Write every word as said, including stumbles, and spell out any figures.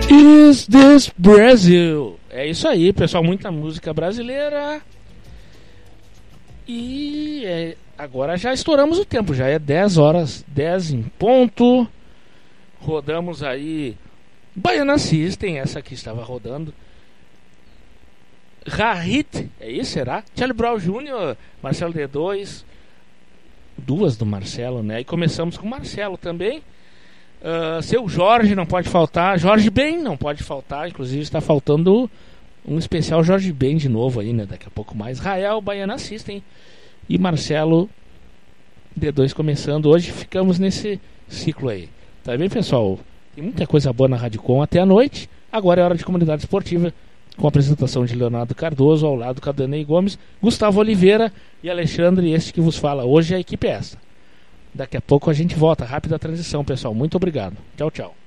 Is this Brazil? É isso aí, pessoal, muita música brasileira. E é, agora já estouramos o tempo, já é dez horas, dez em ponto. Rodamos aí Baiana System, essa aqui estava rodando. Rahit, é isso, será? Charlie Brown Júnior, Marcelo D dois, duas do Marcelo, né? E começamos com o Marcelo também. Uh, seu Jorge não pode faltar, Jorge Ben não pode faltar, inclusive está faltando um especial Jorge Ben de novo aí, né? Daqui a pouco mais. Rael, Baiana System e Marcelo D dois começando. Hoje ficamos nesse ciclo aí. Tá bem, pessoal? Tem muita coisa boa na Rádio Com até a noite. Agora é hora de Comunidade Esportiva, com a apresentação de Leonardo Cardoso, ao lado com a Danei Gomes, Gustavo Oliveira e Alexandre, este que vos fala. Hoje a equipe é essa. Daqui a pouco a gente volta. Rápida transição, pessoal. Muito obrigado. Tchau, tchau.